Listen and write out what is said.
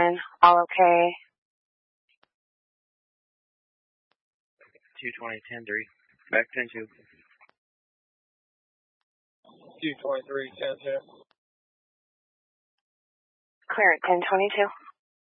10, all okay. 220, 10-3. Back 10-2. 223, 10-2. Clear at 1022.